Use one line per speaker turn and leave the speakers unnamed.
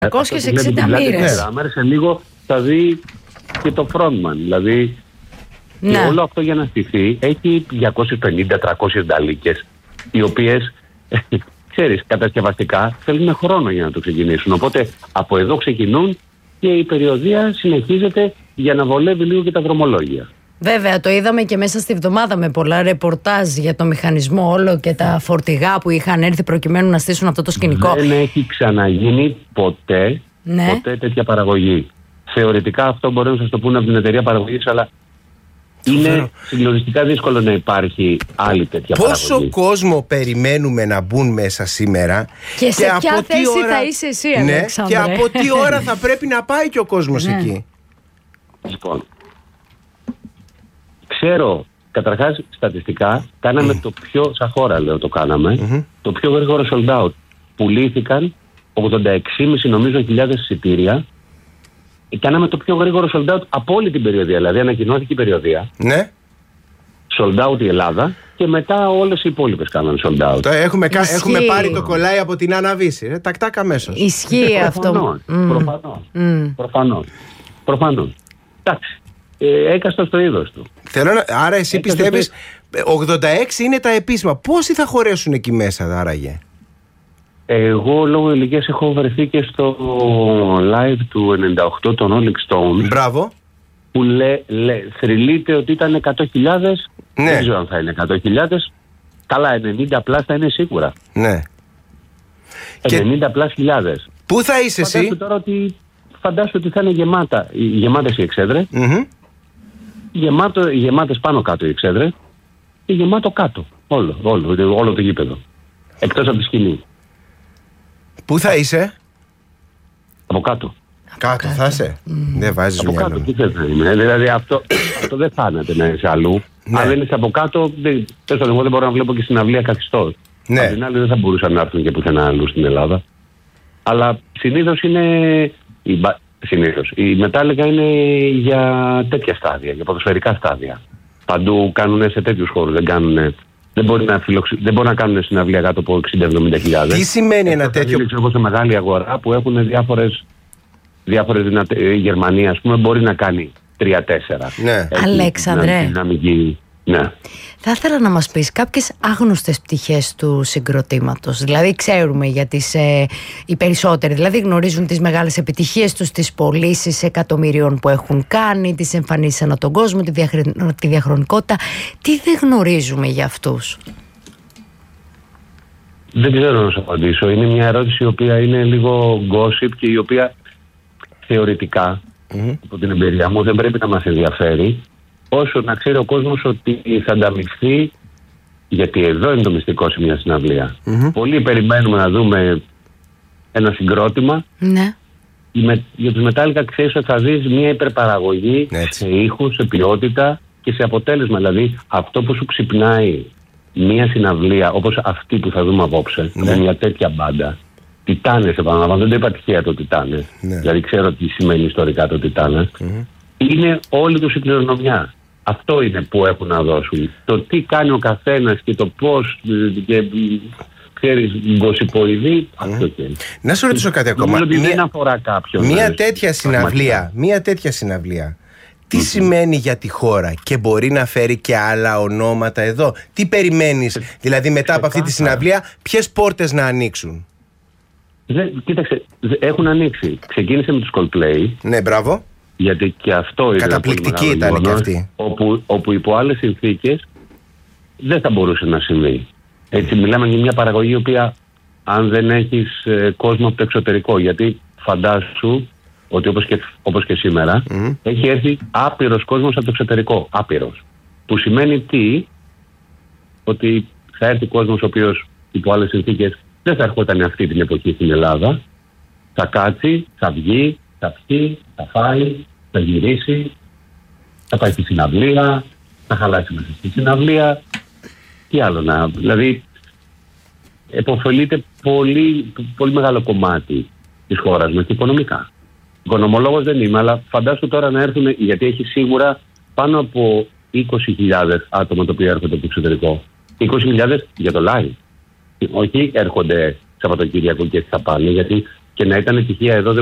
260 μοίρες.
Σε λίγο θα δει και το frontman. Δηλαδή, και όλο αυτό για να στηθεί έχει 250-300 νταλίκες, οι οποίες, ξέρεις, κατασκευαστικά θέλουν χρόνο για να το ξεκινήσουν. Οπότε από εδώ ξεκινούν και η περιοδεία συνεχίζεται για να βολεύει λίγο και τα δρομολόγια.
Βέβαια, το είδαμε και μέσα στη εβδομάδα με πολλά ρεπορτάζ για το μηχανισμό όλο και τα φορτηγά που είχαν έρθει προκειμένου να στήσουν αυτό το σκηνικό.
Δεν έχει ξαναγίνει ποτέ τέτοια παραγωγή. Θεωρητικά αυτό μπορεί να σας το πούνε από την εταιρεία παραγωγής, αλλά είναι συγκλονιστικά δύσκολο να υπάρχει άλλη τέτοια παραγωγή.
Πόσο κόσμο περιμένουμε να μπουν μέσα σήμερα
και σε ποια θέση θα είσαι εσύ, Αλέξανδρε.
Και από τι ώρα θα πρέπει να πάει και ο κόσμος εκεί.
Λοιπόν, ξέρω, καταρχάς στατιστικά κάναμε το πιο, σαν χώρα λέω το κάναμε, το πιο γρήγορο sold out. Πουλήθηκαν 86,5 νομίζω χιλιάδες εισιτήρια. Κάναμε το πιο γρήγορο sold out από όλη την περιοδεία. Δηλαδή ανακοινώθηκε η περιοδεία.
Ναι.
Sold out η Ελλάδα και μετά όλες οι υπόλοιπες κάνανε sold out.
Έχουμε πάρει το κολλάι από την Άννα Βύση. Τακτάκ αμέσως.
Ισχύει αυτό.
Προφανώς. Εντάξει. Έκαστο στο είδος του.
Άρα εσύ πιστεύεις 86 είναι τα επίσημα. Πόσοι θα χωρέσουν εκεί μέσα άραγε?
Εγώ λόγω ηλικίας έχω βρεθεί και στο live του 98 των Rolling Stones.
Μπράβο.
Που θρυλείται ότι ήταν 100.000.
Ναι.
Δεν ξέρω αν θα είναι 100.000. Καλά, 90 πλάς θα είναι σίγουρα.
Ναι.
90 πλάς χιλιάδες.
Πού θα είσαι εσύ?
Φαντάσου ότι θα είναι γεμάτες οι Εξέδρες. Γεμάτες πάνω κάτω οι Εξέδρες. Και γεμάτο κάτω. Όλο το γήπεδο. Εκτός από τη σκηνή.
Πού θα είσαι?
Από κάτω.
Κάτω θα είσαι. Δεν βάζεις
από
μυαλό.
Κάτω, τι θες να είμαι. Δηλαδή αυτό δεν φάνεται να είσαι αλλού.
Ναι.
Αν δεν είσαι από κάτω, εγώ δεν μπορώ να βλέπω και συναυλία καθιστός.
Ναι.
Απ' την άλλη δεν θα μπορούσαν να έρθουν και πουθενά αλλού στην Ελλάδα. Αλλά συνήθως είναι. Η Metallica είναι για τέτοια στάδια, για ποδοσφαιρικά στάδια. Παντού κάνουν σε τέτοιους χώρους. Δεν μπορεί να κάνουν συναυλία κάτω από 60-70 χιλιάδες.
Τι σημαίνει ένα τέτοιο?
Όπως σε μεγάλη αγορά που έχουν διάφορες η Γερμανία, ας πούμε, μπορεί να κάνει 3-4.
Ναι.
Αλέξανδρε.
Ναι.
Θα ήθελα να μας πεις κάποιες άγνωστες πτυχές του συγκροτήματος. Δηλαδή ξέρουμε για οι περισσότεροι δηλαδή γνωρίζουν τις μεγάλες επιτυχίες τους, τις πωλήσεις εκατομμυρίων που έχουν κάνει, τις εμφανίσεις ανά τον κόσμο, τη διαχρονικότητα. Τι δεν γνωρίζουμε για αυτούς?
Δεν ξέρω να σου απαντήσω. Είναι μια ερώτηση η οποία είναι λίγο gossip και η οποία θεωρητικά από την εμπειρία μου δεν πρέπει να μας ενδιαφέρει, όσο να ξέρει ο κόσμος ότι θα ανταμυφθεί, γιατί εδώ είναι το μυστικό σε μια συναυλία. Πολλοί περιμένουμε να δούμε ένα συγκρότημα.
Ναι.
Για τους Metallica ξέρεις ότι θα δεις μια υπερπαραγωγή σε ήχους, σε ποιότητα και σε αποτέλεσμα. Δηλαδή αυτό που σου ξυπνάει μια συναυλία όπως αυτή που θα δούμε απόψε, με μια τέτοια μπάντα. Τιτάνες, επαναλαμβάνω, δεν το είπα τυχαία το Τιτάνες. Δηλαδή ξέρω τι σημαίνει ιστορικά το Τιτάνες. Είναι όλη τους η κληρονομιά. Αυτό είναι που έχουν να δώσουν. Το τι κάνει ο καθένας και το πώς και ξέρεις γκοσιποειδή, αυτό και είναι.
Να σου ρωτήσω κάτι ακόμα.
Δεν αφορά κάποιον.
Μια τέτοια συναυλία τι σημαίνει για τη χώρα και μπορεί να φέρει και άλλα ονόματα εδώ? Τι περιμένεις δηλαδή μετά από αυτή τη συναυλία, ποιες πόρτες να ανοίξουν?
Κοίταξε, έχουν ανοίξει. Ξεκίνησε με τους Coldplay.
Ναι, μπράβο.
Γιατί και αυτό είναι
καταπληκτική ήταν και αυτή.
Όπου υπό άλλες συνθήκες δεν θα μπορούσε να συμβεί. Έτσι μιλάμε για μια παραγωγή η οποία αν δεν έχεις κόσμο από το εξωτερικό, γιατί φαντάσου ότι όπως και σήμερα έχει έρθει άπειρος κόσμος από το εξωτερικό. Άπειρος. Που σημαίνει τι? Ότι θα έρθει κόσμος ο οποίος υπό άλλες συνθήκες δεν θα ερχόταν αυτή την εποχή στην Ελλάδα. Θα κάτσει, θα βγει, θα πιει, θα φάει, θα γυρίσει, θα πάει στη συναυλία, θα χαλάσει μέσα στη συναυλία. Τι άλλο να... Δηλαδή, επωφελείται πολύ, πολύ μεγάλο κομμάτι της χώρας μας και οικονομικά. Οικονομολόγος δεν είμαι, αλλά φαντάσου τώρα να έρθουν, γιατί έχει σίγουρα πάνω από 20.000 άτομα τα οποία έρχονται από το εξωτερικό. 20.000 για το live. Όχι έρχονται Σαββατοκύριακο και θα πάνε, γιατί Και να ήταν τυχαία εδώ